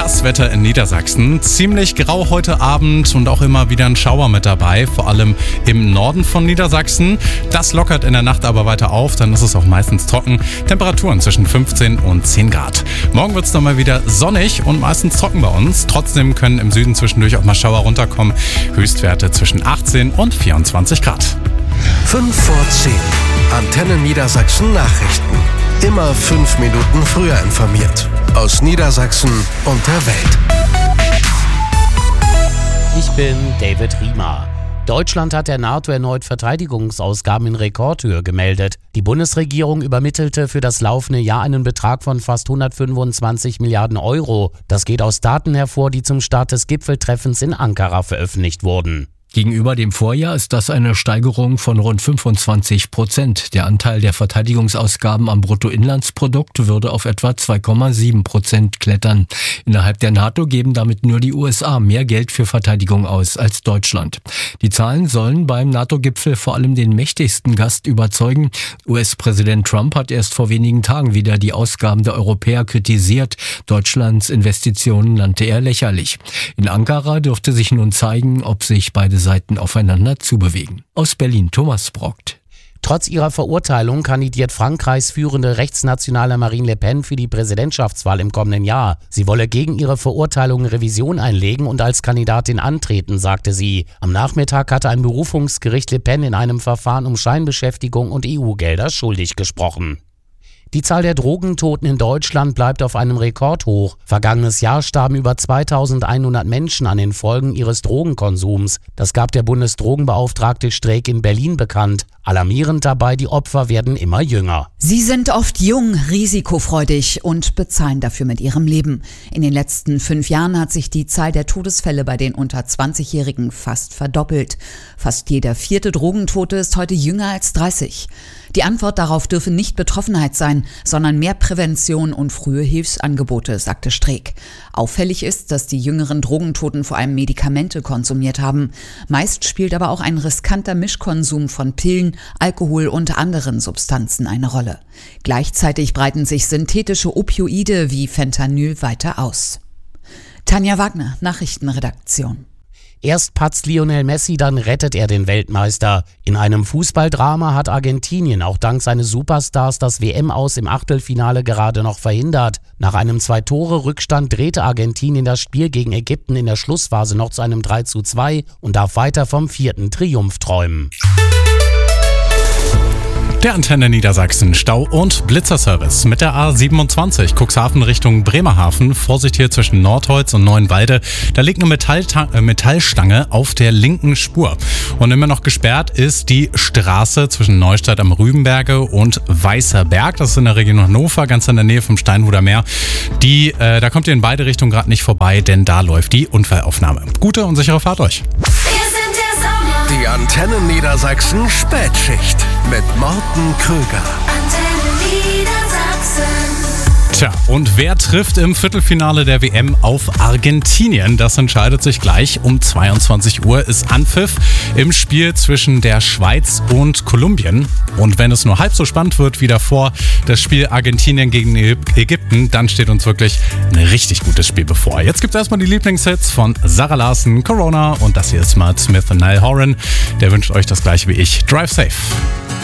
Das Wetter in Niedersachsen. Ziemlich grau heute Abend und auch immer wieder ein Schauer mit dabei, vor allem im Norden von Niedersachsen. Das lockert in der Nacht aber weiter auf, dann ist es auch meistens trocken. Temperaturen zwischen 15 und 10 Grad. Morgen wird es dann mal wieder sonnig und meistens trocken bei uns. Trotzdem können im Süden zwischendurch auch mal Schauer runterkommen. Höchstwerte zwischen 18 und 24 Grad. 5 vor 10. Antenne Niedersachsen Nachrichten. Immer 5 Minuten früher informiert. Aus Niedersachsen und der Welt. Ich bin David Riemer. Deutschland hat der NATO erneut Verteidigungsausgaben in Rekordhöhe gemeldet. Die Bundesregierung übermittelte für das laufende Jahr einen Betrag von fast 125 Milliarden Euro. Das geht aus Daten hervor, die zum Start des Gipfeltreffens in Ankara veröffentlicht wurden. Gegenüber dem Vorjahr ist das eine Steigerung von rund 25%. Der Anteil der Verteidigungsausgaben am Bruttoinlandsprodukt würde auf etwa 2,7% klettern. Innerhalb der NATO geben damit nur die USA mehr Geld für Verteidigung aus als Deutschland. Die Zahlen sollen beim NATO-Gipfel vor allem den mächtigsten Gast überzeugen. US-Präsident Trump hat erst vor wenigen Tagen wieder die Ausgaben der Europäer kritisiert. Deutschlands Investitionen nannte er lächerlich. In Ankara dürfte sich nun zeigen, ob sich beide Seiten aufeinander zubewegen. Aus Berlin Thomas Brockt. Trotz ihrer Verurteilung kandidiert Frankreichs führende rechtsnationale Marine Le Pen für die Präsidentschaftswahl im kommenden Jahr. Sie wolle gegen ihre Verurteilung Revision einlegen und als Kandidatin antreten, sagte sie. Am Nachmittag hatte ein Berufungsgericht Le Pen in einem Verfahren um Scheinbeschäftigung und EU-Gelder schuldig gesprochen. Die Zahl der Drogentoten in Deutschland bleibt auf einem Rekordhoch. Vergangenes Jahr starben über 2100 Menschen an den Folgen ihres Drogenkonsums. Das gab der Bundesdrogenbeauftragte Streeck in Berlin bekannt. Alarmierend dabei, die Opfer werden immer jünger. Sie sind oft jung, risikofreudig und bezahlen dafür mit ihrem Leben. In den letzten 5 Jahren hat sich die Zahl der Todesfälle bei den unter 20-Jährigen fast verdoppelt. Fast jeder 4. Drogentote ist heute jünger als 30. Die Antwort darauf dürfe nicht Betroffenheit sein, sondern mehr Prävention und frühe Hilfsangebote, sagte Streeck. Auffällig ist, dass die jüngeren Drogentoten vor allem Medikamente konsumiert haben. Meist spielt aber auch ein riskanter Mischkonsum von Pillen, Alkohol und anderen Substanzen eine Rolle. Gleichzeitig breiten sich synthetische Opioide wie Fentanyl weiter aus. Tanja Wagner, Nachrichtenredaktion. Erst patzt Lionel Messi, dann rettet er den Weltmeister. In einem Fußballdrama hat Argentinien auch dank seines Superstars das WM-Aus im Achtelfinale gerade noch verhindert. Nach einem 2-Tore-Rückstand drehte Argentinien das Spiel gegen Ägypten in der Schlussphase noch zu einem 3:2 und darf weiter vom 4. Triumph träumen. Der Antenne Niedersachsen Stau- und Blitzerservice mit der A27 Cuxhaven Richtung Bremerhaven. Vorsicht hier zwischen Nordholz und Neuenwalde. Da liegt eine Metallstange auf der linken Spur. Und immer noch gesperrt ist die Straße zwischen Neustadt am Rübenberge und Weißerberg. Das ist in der Region Hannover, ganz in der Nähe vom Steinhuder Meer. Da kommt ihr in beide Richtungen gerade nicht vorbei, denn da läuft die Unfallaufnahme. Gute und sichere Fahrt euch. Die Antenne Niedersachsen Spätschicht mit Morten Krüger. Antenne Niedersachsen. Tja, und wer trifft im Viertelfinale der WM auf Argentinien? Das entscheidet sich gleich. Um 22 Uhr ist Anpfiff im Spiel zwischen der Schweiz und Kolumbien. Und wenn es nur halb so spannend wird wie davor, das Spiel Argentinien gegen Ägypten, dann steht uns wirklich ein richtig gutes Spiel bevor. Jetzt gibt es erstmal die Lieblingshits von Sarah Larson, Corona und das hier ist Matt Smith und Niall Horan. Der wünscht euch das gleiche wie ich. Drive safe.